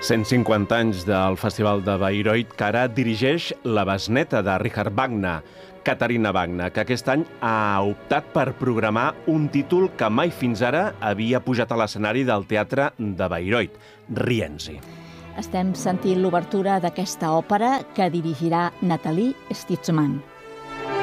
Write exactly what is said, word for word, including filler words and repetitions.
cent cinquanta anys del Festival de Bayreuth, que ara dirigeix la besneta de Richard Wagner, Katharina Wagner, que aquest any ha optat per programar un títol que mai fins ara havia pujat a l'escenari del teatre de Bayreuth, Rienzi. Estem sentint l'obertura d'aquesta òpera que dirigirà Nathalie Stitzmann.